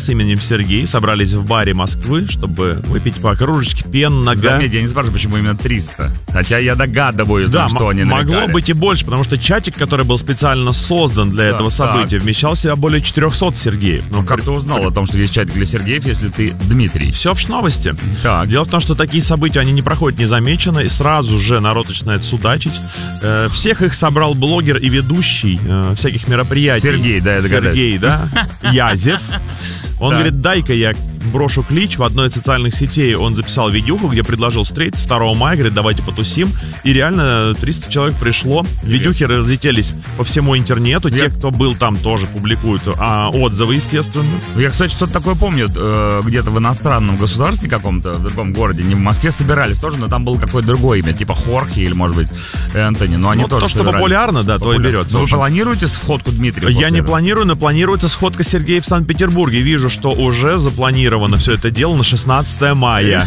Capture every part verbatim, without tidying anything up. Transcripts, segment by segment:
с именем Сергей собрались в баре Москвы, чтобы выпить по кружечке пенного. Заметь, я не спрашиваю, почему именно триста. Хотя я догадываюсь, да, что м- они нарекали. Могло быть и больше, потому что чатик, который был специально создан для да, этого события, так. вмещал в себя более четырехсот Сергеев. Ну, как при... ты узнал о том, что есть чатик для Сергеев, если ты Дмитрий? Все в новости. Так. Дело в том, что такие события, они не проходят незамеченно, и сразу же народ начинает судачить. Э, всех их собрал блогер и ведущий э, всяких мероприятий. Сергей, да, я догадаюсь. Сергей, да, Язев. Он да. говорит, дай-ка я брошу клич. В одной из социальных сетей он записал видюху, где предложил встретиться второго мая, говорит, давайте потусим. И реально триста человек пришло. Интересно. Видюхи разлетелись по всему интернету. Я... Те, кто был там, тоже публикуют а, отзывы, естественно. Я, кстати, что-то такое помню. Э, где-то в иностранном государстве каком-то, в другом городе, не в Москве, собирались тоже, но там было какое-то другое имя, типа Хорхе или, может быть, Энтони. Но они ну, тоже то, что собирались. популярно, да, то и берется. Вы планируете сходку Дмитрия? Я не этого? планирую, но планируется сходка Сергея в Санкт-Петербурге. Вижу, что уже запланировано все это дело на шестнадцатое мая.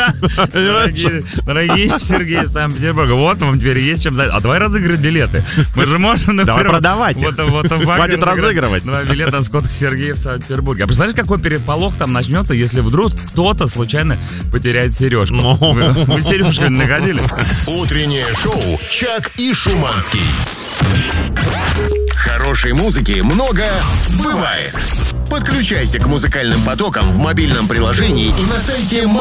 Дорогие Сергей из Санкт-Петербурга, вот вам теперь есть чем заняться. А давай разыграть билеты. Мы же можем, например... Давай продавать их. Хватит разыгрывать. Два билета на сходку Сергея в Санкт-Петербурге. А представляешь, какой переполох там начнется, если вдруг кто-то случайно потеряет сережку? Вы сережку не находили? Утреннее шоу «Чак и Шуманский». Хорошей музыки много бывает. Подключайся к музыкальным потокам в мобильном приложении и на сайте